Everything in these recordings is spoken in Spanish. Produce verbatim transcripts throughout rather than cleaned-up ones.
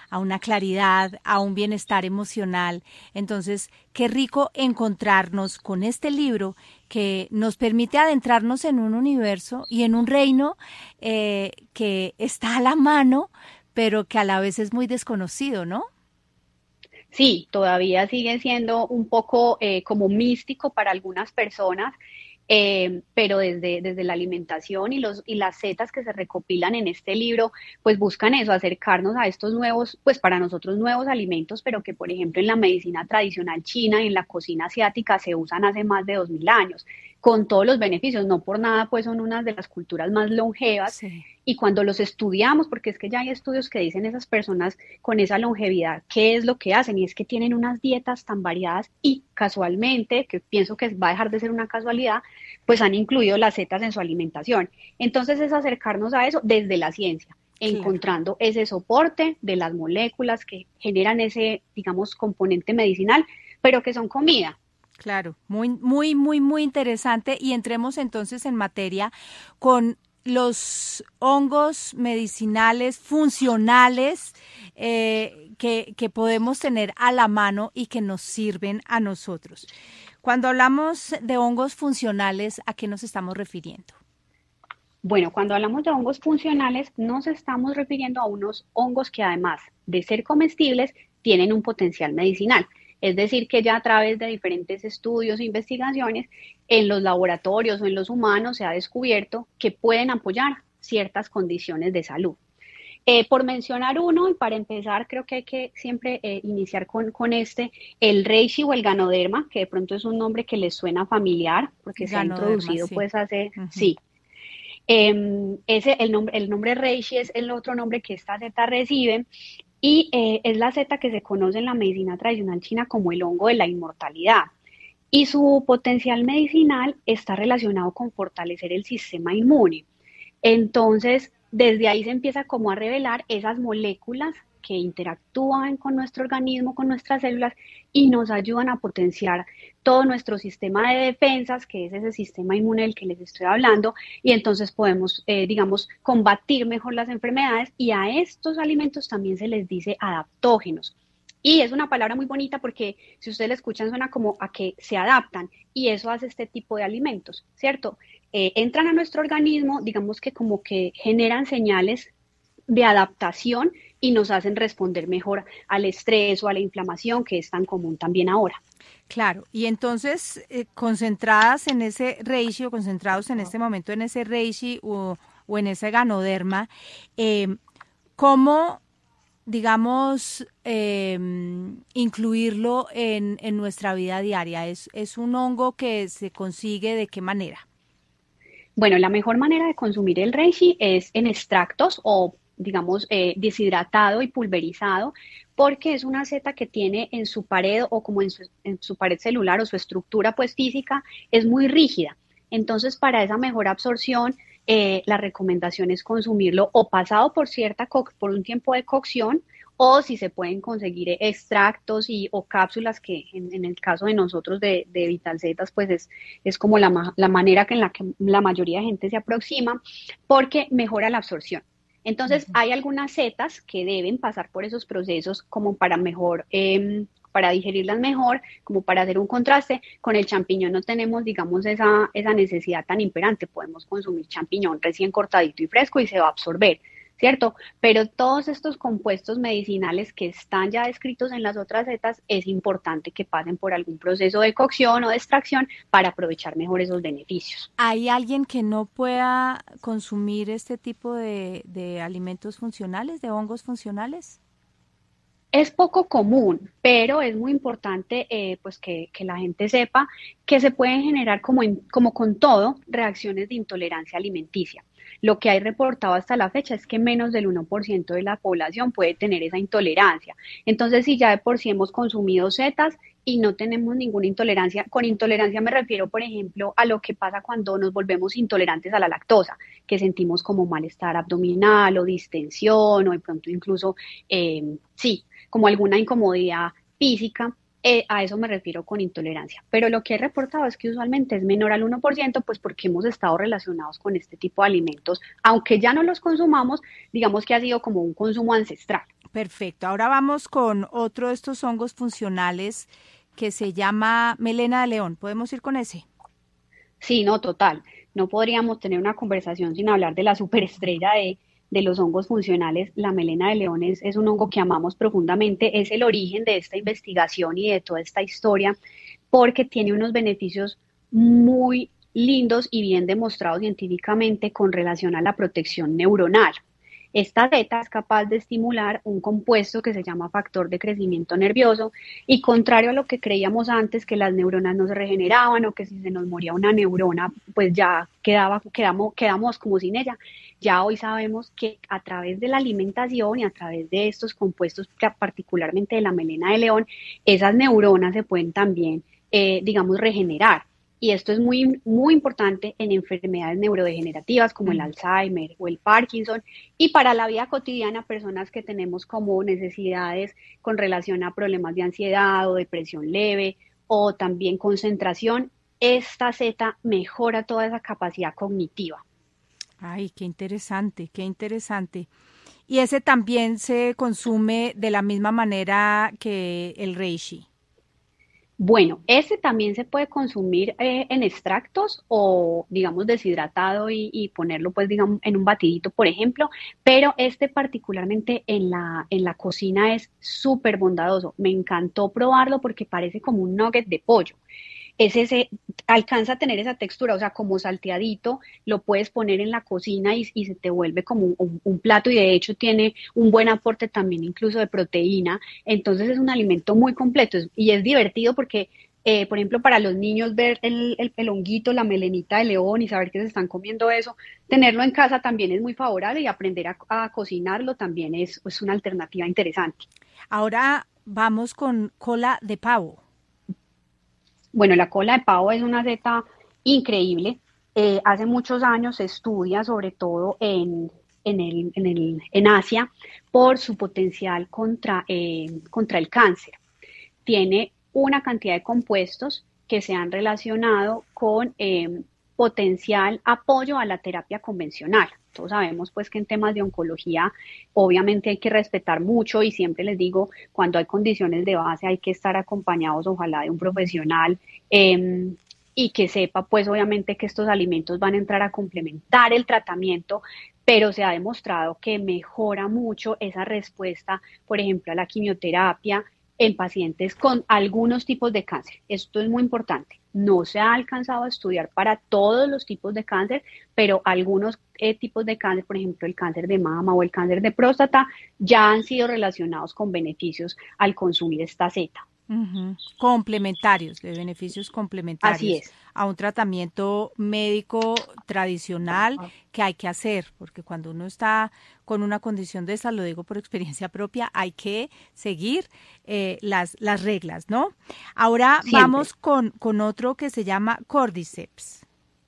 a una claridad, a un bienestar emocional. Entonces, qué rico encontrarnos con este libro que nos permite adentrarnos en un universo y en un reino eh, que está a la mano, pero que a la vez es muy desconocido, ¿no? Sí, todavía sigue siendo un poco eh, como místico para algunas personas, eh, pero desde, desde la alimentación y, los, y las setas que se recopilan en este libro, pues buscan eso, acercarnos a estos nuevos, pues para nosotros nuevos alimentos, pero que por ejemplo en la medicina tradicional china y en la cocina asiática se usan hace más de dos mil años, con todos los beneficios, no por nada, pues son unas de las culturas más longevas. Sí, Y cuando los estudiamos, porque es que ya hay estudios que dicen esas personas con esa longevidad, ¿qué es lo que hacen? Y es que tienen unas dietas tan variadas y casualmente, que pienso que va a dejar de ser una casualidad, pues han incluido las setas en su alimentación. Entonces es acercarnos a eso desde la ciencia, claro. encontrando ese soporte de las moléculas que generan ese, digamos, componente medicinal, pero que son comida. Claro, muy, muy, muy, muy interesante. Y entremos entonces en materia con los hongos medicinales funcionales eh, que, que podemos tener a la mano y que nos sirven a nosotros. Cuando hablamos de hongos funcionales, ¿a qué nos estamos refiriendo? Bueno, cuando hablamos de hongos funcionales, nos estamos refiriendo a unos hongos que además de ser comestibles, tienen un potencial medicinal. Es decir, que ya a través de diferentes estudios e investigaciones en los laboratorios o en los humanos se ha descubierto que pueden apoyar ciertas condiciones de salud. Eh, por mencionar uno, y para empezar, creo que hay que siempre eh, iniciar con, con este, el reishi o el ganoderma, que de pronto es un nombre que les suena familiar, porque se ha Ganoderma, introducido sí. pues hace, Ujú. sí, eh, ese, el, nombre, el nombre reishi es el otro nombre que esta seta recibe y eh, es la seta que se conoce en la medicina tradicional china como el hongo de la inmortalidad. Y su potencial medicinal está relacionado con fortalecer el sistema inmune. Entonces, desde ahí se empieza como a revelar esas moléculas que interactúan con nuestro organismo, con nuestras células y nos ayudan a potenciar todo nuestro sistema de defensas, que es ese sistema inmune del que les estoy hablando, y entonces podemos, eh, digamos, combatir mejor las enfermedades y a estos alimentos también se les dice adaptógenos. Y es una palabra muy bonita porque si ustedes la escuchan suena como a que se adaptan y eso hace este tipo de alimentos, ¿cierto? Eh, entran a nuestro organismo, digamos que como que generan señales de adaptación y nos hacen responder mejor al estrés o a la inflamación que es tan común también ahora. Claro, y entonces eh, concentradas en ese reishi o concentrados en este momento en ese reishi o, o en ese ganoderma, eh, ¿cómo, digamos, eh, incluirlo en, en nuestra vida diaria? ¿Es, es un hongo que se consigue de qué manera? Bueno, la mejor manera de consumir el reishi es en extractos o, digamos, eh, deshidratado y pulverizado, porque es una seta que tiene en su pared o como en su, en su pared celular o su estructura pues física, es muy rígida. Entonces, para esa mejor absorción, eh, la recomendación es consumirlo o pasado por cierta co por un tiempo de cocción o si se pueden conseguir extractos y, o cápsulas que en, en el caso de nosotros de, de Vitalcetas, pues es es como la, ma la manera en la que la mayoría de gente se aproxima porque mejora la absorción. Entonces, Ujú. hay algunas setas que deben pasar por esos procesos como para mejor, eh, para digerirlas mejor, como para hacer un contraste. Con el champiñón no tenemos, digamos, esa, esa necesidad tan imperante. Podemos consumir champiñón recién cortadito y fresco y se va a absorber. ¿Cierto? Pero todos estos compuestos medicinales que están ya descritos en las otras setas, es importante que pasen por algún proceso de cocción o de extracción para aprovechar mejor esos beneficios. ¿Hay alguien que no pueda consumir este tipo de, de alimentos funcionales, de hongos funcionales? Es poco común, pero es muy importante eh, pues que, que, la gente sepa que se pueden generar, como, in, como con todo, reacciones de intolerancia alimenticia. Lo que hay reportado hasta la fecha es que menos del uno por ciento de la población puede tener esa intolerancia. Entonces, si ya de por sí hemos consumido setas y no tenemos ninguna intolerancia, con intolerancia me refiero, por ejemplo, a lo que pasa cuando nos volvemos intolerantes a la lactosa, que sentimos como malestar abdominal o distensión o de pronto incluso, eh, sí, como alguna incomodidad física. Eh, a eso me refiero con intolerancia. Pero lo que he reportado es que usualmente es menor al uno por ciento, pues porque hemos estado relacionados con este tipo de alimentos, aunque ya no los consumamos, digamos que ha sido como un consumo ancestral. Perfecto. Ahora vamos con otro de estos hongos funcionales que se llama melena de león. ¿Podemos ir con ese? Sí, no, total. No podríamos tener una conversación sin hablar de la superestrella de, de los hongos funcionales. La melena de león es, es un hongo que amamos profundamente. Es el origen de esta investigación y de toda esta historia porque tiene unos beneficios muy lindos y bien demostrados científicamente con relación a la protección neuronal. Esta beta es capaz de estimular un compuesto que se llama factor de crecimiento nervioso y contrario a lo que creíamos antes que las neuronas no se regeneraban o que si se nos moría una neurona pues ya quedaba, quedamos, quedamos como sin ella, ya hoy sabemos que a través de la alimentación y a través de estos compuestos, particularmente de la melena de león, esas neuronas se pueden también, eh, digamos, regenerar. Y esto es muy, muy importante en enfermedades neurodegenerativas como el Mm. Alzheimer o el Parkinson y para la vida cotidiana, personas que tenemos como necesidades con relación a problemas de ansiedad o depresión leve o también concentración, esta seta mejora toda esa capacidad cognitiva. Ay, qué interesante, qué interesante. Y ese también se consume de la misma manera que el reishi. Bueno, este también se puede consumir eh, en extractos o, digamos, deshidratado y, y ponerlo, pues, digamos, en un batidito, por ejemplo, pero este particularmente en la, en la cocina es súper bondadoso. Me encantó probarlo porque parece como un nugget de pollo. Es ese, alcanza a tener esa textura, o sea, como salteadito, lo puedes poner en la cocina y, y se te vuelve como un, un, plato y de hecho tiene un buen aporte también incluso de proteína, entonces es un alimento muy completo y es divertido porque, eh, por ejemplo, para los niños ver el, el, el honguito, la melenita de león y saber que se están comiendo eso, tenerlo en casa también es muy favorable y aprender a, a cocinarlo también es, es una alternativa interesante. Ahora vamos con cola de pavo. Bueno, la cola de pavo es una seta increíble. Eh, hace muchos años se estudia, sobre todo en, en, el, en, el, en Asia, por su potencial contra, eh, contra el cáncer. Tiene una cantidad de compuestos que se han relacionado con eh, potencial apoyo a la terapia convencional. Todos sabemos pues que en temas de oncología obviamente hay que respetar mucho y siempre les digo, cuando hay condiciones de base hay que estar acompañados ojalá de un profesional eh, y que sepa pues obviamente que estos alimentos van a entrar a complementar el tratamiento, pero se ha demostrado que mejora mucho esa respuesta, por ejemplo, a la quimioterapia en pacientes con algunos tipos de cáncer. Esto es muy importante. No se ha alcanzado a estudiar para todos los tipos de cáncer, pero algunos eh, tipos de cáncer, por ejemplo, el cáncer de mama o el cáncer de próstata, ya han sido relacionados con beneficios al consumir esta seta. Uh-huh. Complementarios, de beneficios Así complementarios es. a un tratamiento médico tradicional que hay que hacer, porque cuando uno está con una condición de esa, lo digo por experiencia propia, hay que seguir eh, las, las reglas, ¿no? Ahora Siempre. vamos con, con otro que se llama Cordyceps.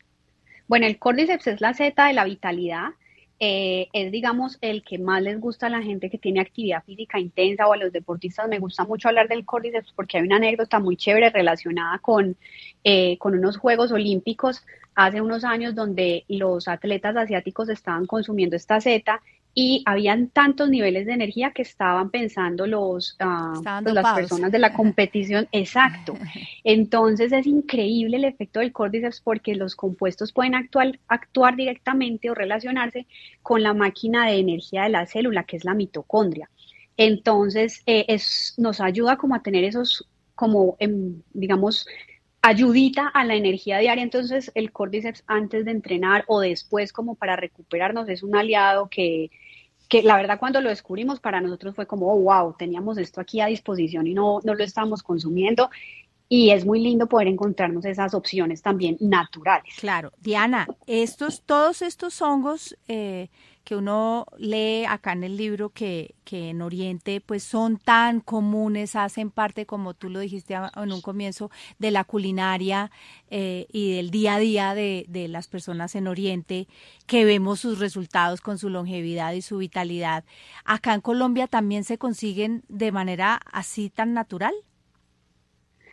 Bueno, el Cordyceps es la seta de la vitalidad. Eh, es, digamos, el que más les gusta a la gente que tiene actividad física intensa o a los deportistas. Me gusta mucho hablar del Cordyceps porque hay una anécdota muy chévere relacionada con, eh, con unos Juegos Olímpicos hace unos años donde los atletas asiáticos estaban consumiendo esta seta y habían tantos niveles de energía que estaban pensando los, uh, Estaban pues las dopados. personas de la competición, exacto. Entonces es increíble el efecto del Cordyceps porque los compuestos pueden actuar, actuar directamente o relacionarse con la máquina de energía de la célula, que es la mitocondria. Entonces eh, es, nos ayuda como a tener esos, como em, digamos, ayudita a la energía diaria. Entonces el Cordyceps antes de entrenar o después como para recuperarnos es un aliado que que la verdad cuando lo descubrimos para nosotros fue como, oh, wow, teníamos esto aquí a disposición y no, no lo estábamos consumiendo y es muy lindo poder encontrarnos esas opciones también naturales. Claro, Diana, estos, todos estos hongos eh, que uno lee acá en el libro que, que en Oriente pues son tan comunes, hacen parte, como tú lo dijiste a- en un comienzo, de la culinaria eh, y del día a día de, de las personas en Oriente, que vemos sus resultados con su longevidad y su vitalidad. ¿Acá en Colombia también se consiguen de manera así tan natural?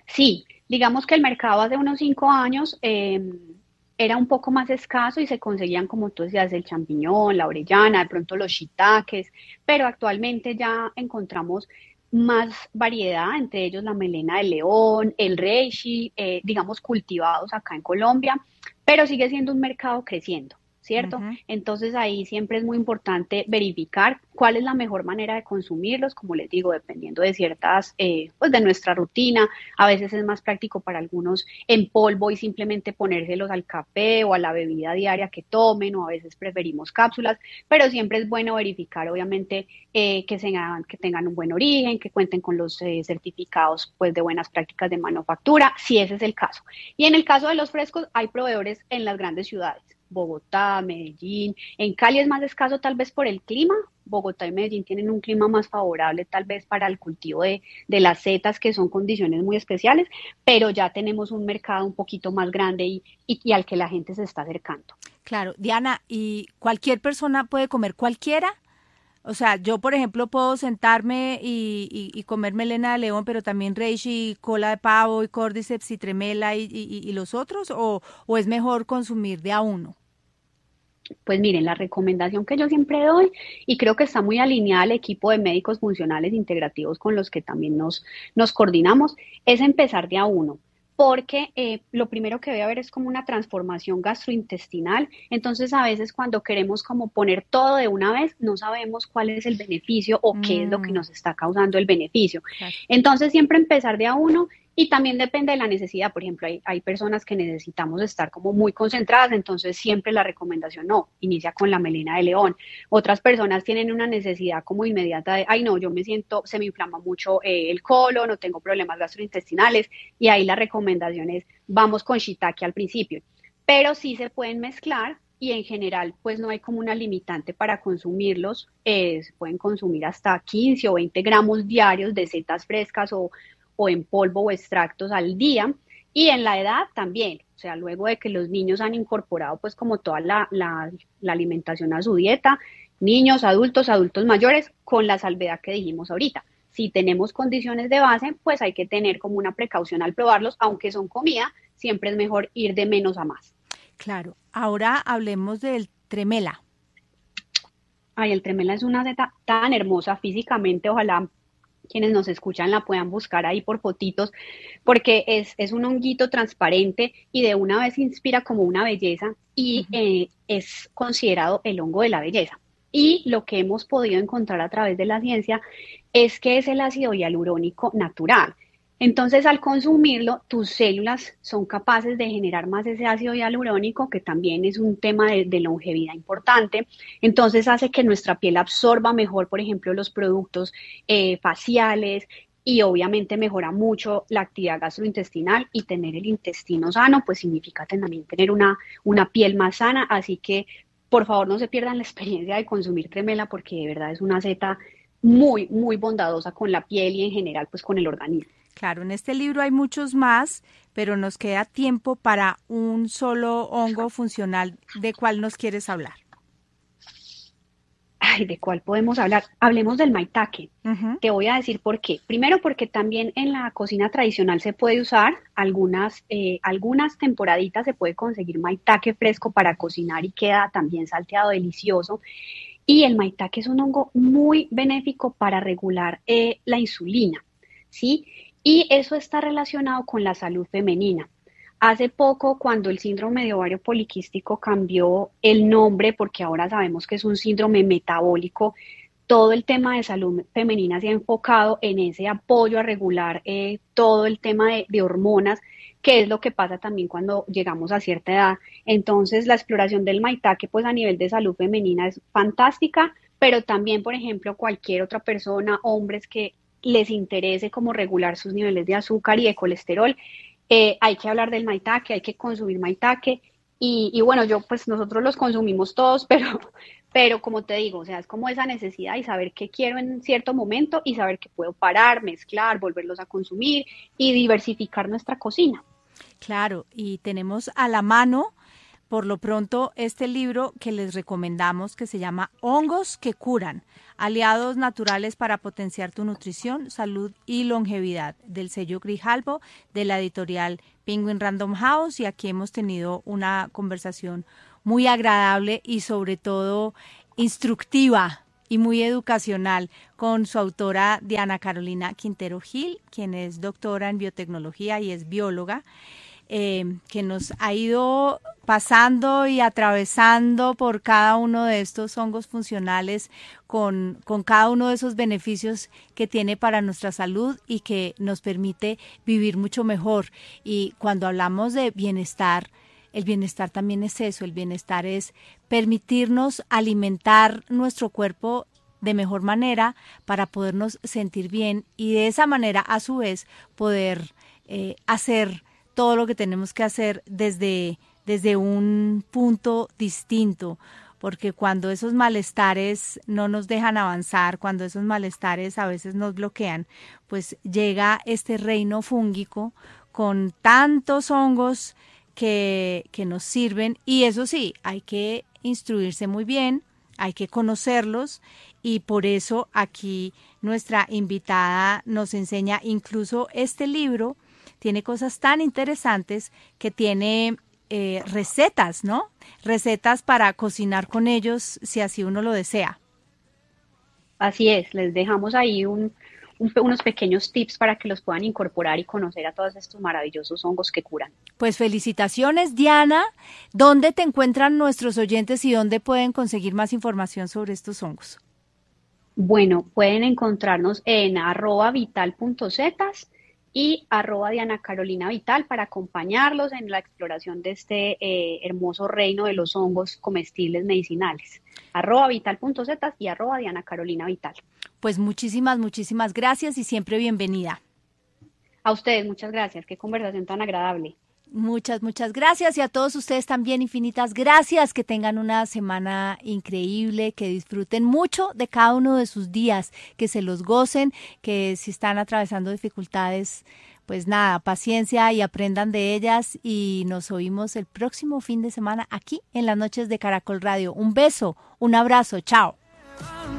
Sí, digamos que el mercado hace unos cinco años eh, era un poco más escaso y se conseguían, como tú decías, el champiñón, la orellana, de pronto los shiitakes, pero actualmente ya encontramos más variedad, entre ellos la melena de león, el reishi, eh, digamos cultivados acá en Colombia, pero sigue siendo un mercado creciendo. ¿Cierto? Ujú. Entonces ahí siempre es muy importante verificar cuál es la mejor manera de consumirlos, como les digo, dependiendo de ciertas, eh, pues de nuestra rutina. A veces es más práctico para algunos en polvo y simplemente ponérselos al café o a la bebida diaria que tomen, o a veces preferimos cápsulas, pero siempre es bueno verificar, obviamente, eh, que, sean, que tengan un buen origen, que cuenten con los eh, certificados pues, de buenas prácticas de manufactura, si ese es el caso. Y en el caso de los frescos, hay proveedores en las grandes ciudades. Bogotá, Medellín, en Cali es más escaso tal vez por el clima. Bogotá y Medellín tienen un clima más favorable tal vez para el cultivo de, de las setas, que son condiciones muy especiales, pero ya tenemos un mercado un poquito más grande y, y, y al que la gente se está acercando. Claro, Diana, ¿y cualquier persona puede comer cualquiera? O sea, yo, por ejemplo, puedo sentarme y, y, y comer melena de león, pero también reishi, cola de pavo y cordyceps y tremela y, y, y los otros, o, o es mejor consumir de a uno. Pues miren, la recomendación que yo siempre doy, y creo que está muy alineada al equipo de médicos funcionales integrativos con los que también nos, nos coordinamos, es empezar de a uno. Porque eh, lo primero que debe haber es como una transformación gastrointestinal. Entonces, a veces cuando queremos como poner todo de una vez, no sabemos cuál es el beneficio o qué es lo que Mm, nos está causando el beneficio. claro. Entonces, siempre empezar de a uno. Y también depende de la necesidad. Por ejemplo, hay, hay personas que necesitamos estar como muy concentradas, entonces siempre la recomendación no, inicia con la melena de león. Otras personas tienen una necesidad como inmediata de, ay no, yo me siento, se me inflama mucho eh, el colon, no tengo problemas gastrointestinales, y ahí la recomendación es, vamos con shiitake al principio. Pero sí se pueden mezclar y en general pues no hay como una limitante para consumirlos, eh, se pueden consumir hasta quince o veinte gramos diarios de setas frescas o o en polvo o extractos al día. Y en la edad también, o sea, luego de que los niños han incorporado pues como toda la, la, la alimentación a su dieta, niños, adultos, adultos mayores, con la salvedad que dijimos ahorita. Si tenemos condiciones de base, pues hay que tener como una precaución al probarlos, aunque son comida, siempre es mejor ir de menos a más. Claro. Ahora hablemos del tremela. Ay, el tremela es una seta tan hermosa físicamente, ojalá quienes nos escuchan la puedan buscar ahí por fotitos, porque es, es un honguito transparente y de una vez inspira como una belleza y Ujú. eh, es considerado el hongo de la belleza. Y lo que hemos podido encontrar a través de la ciencia es que es el ácido hialurónico natural. Entonces, al consumirlo, tus células son capaces de generar más ese ácido hialurónico, que también es un tema de, de longevidad importante. Entonces, hace que nuestra piel absorba mejor, por ejemplo, los productos eh, faciales, y obviamente mejora mucho la actividad gastrointestinal, y tener el intestino sano, pues significa también tener una, una piel más sana. Así que, por favor, no se pierdan la experiencia de consumir tremela, porque de verdad es una seta muy, muy bondadosa con la piel y en general, pues con el organismo. Claro, en este libro hay muchos más, pero nos queda tiempo para un solo hongo funcional. ¿De cuál nos quieres hablar? Ay, ¿de cuál podemos hablar? Hablemos del maitake. Ujú. Te voy a decir por qué. Primero, porque también en la cocina tradicional se puede usar, algunas, eh, algunas temporaditas se puede conseguir maitake fresco para cocinar y queda también salteado delicioso. Y el maitake es un hongo muy benéfico para regular eh, la insulina, ¿sí? Y eso está relacionado con la salud femenina. Hace poco, cuando el síndrome de ovario poliquístico cambió el nombre, porque ahora sabemos que es un síndrome metabólico, todo el tema de salud femenina se ha enfocado en ese apoyo a regular eh, todo el tema de, de hormonas, que es lo que pasa también cuando llegamos a cierta edad. Entonces, la exploración del maitake, pues a nivel de salud femenina es fantástica, pero también, por ejemplo, cualquier otra persona, hombres que les interese como regular sus niveles de azúcar y de colesterol, eh, hay que hablar del maitake, hay que consumir maitake. Y, y bueno, yo pues nosotros los consumimos todos, pero, pero como te digo, o sea, es como esa necesidad y saber qué quiero en cierto momento y saber que puedo parar, mezclar, volverlos a consumir y diversificar nuestra cocina. Claro, y tenemos a la mano por lo pronto este libro que les recomendamos, que se llama Hongos que curan, aliados naturales para potenciar tu nutrición, salud y longevidad, del sello Grijalbo, de la editorial Penguin Random House, y aquí hemos tenido una conversación muy agradable y sobre todo instructiva y muy educacional con su autora Diana Carolina Quintero Gil, quien es doctora en biotecnología y es bióloga, eh, que nos ha ido pasando y atravesando por cada uno de estos hongos funcionales con, con cada uno de esos beneficios que tiene para nuestra salud y que nos permite vivir mucho mejor. Y cuando hablamos de bienestar, el bienestar también es eso, el bienestar es permitirnos alimentar nuestro cuerpo de mejor manera para podernos sentir bien y de esa manera a su vez poder eh, hacer todo lo que tenemos que hacer desde, desde un punto distinto, porque cuando esos malestares no nos dejan avanzar, cuando esos malestares a veces nos bloquean, pues llega este reino fúngico con tantos hongos que, que nos sirven, y eso sí, hay que instruirse muy bien, hay que conocerlos, y por eso aquí nuestra invitada nos enseña. Incluso este libro tiene cosas tan interesantes que tiene eh, recetas, ¿no? Recetas para cocinar con ellos si así uno lo desea. Así es, les dejamos ahí un, un- unos pequeños tips para que los puedan incorporar y conocer a todos estos maravillosos hongos que curan. Pues felicitaciones, Diana. ¿Dónde te encuentran nuestros oyentes y dónde pueden conseguir más información sobre estos hongos? Bueno, pueden encontrarnos en arroba vital.zetas y arroba Diana Carolina Vital para acompañarlos en la exploración de este eh, hermoso reino de los hongos comestibles medicinales. Arroba vital.zetas y arroba Diana Carolina Vital. Pues muchísimas, muchísimas gracias y siempre bienvenida. A ustedes, muchas gracias. Qué conversación tan agradable. Muchas, muchas gracias, y a todos ustedes también infinitas gracias. Que tengan una semana increíble, que disfruten mucho de cada uno de sus días, que se los gocen, que si están atravesando dificultades, pues nada, paciencia y aprendan de ellas, y nos oímos el próximo fin de semana aquí en las noches de Caracol Radio. Un beso, un abrazo, chao.